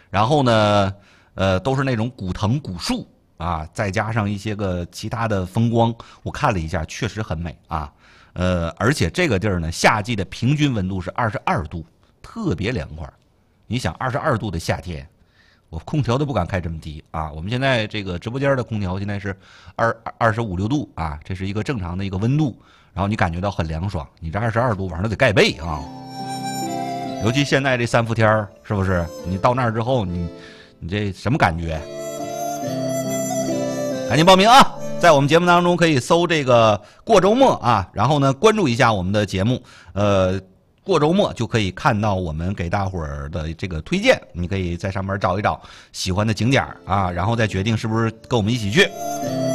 然后呢，都是那种古藤古树啊，再加上一些个其他的风光，我看了一下，确实很美啊。而且这个地儿呢，夏季的平均温度是22度，特别凉快。你想22度的夏天，我空调都不敢开这么低啊。我们现在这个直播间的空调现在是25、26度啊，这是一个正常的一个温度。然后你感觉到很凉爽，你这22度晚上得盖被啊。尤其现在这3伏天是不是？你到那儿之后，你这什么感觉？赶紧报名啊！在我们节目当中可以搜这个过周末啊，然后呢关注一下我们的节目，过周末就可以看到我们给大伙儿的这个推荐，你可以在上面找一找喜欢的景点啊，然后再决定是不是跟我们一起去。